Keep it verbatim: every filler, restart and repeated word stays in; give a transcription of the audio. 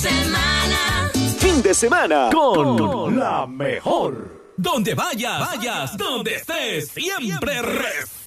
Semana. Fin de semana con, con la mejor. Donde vayas, vayas, donde estés, siempre res.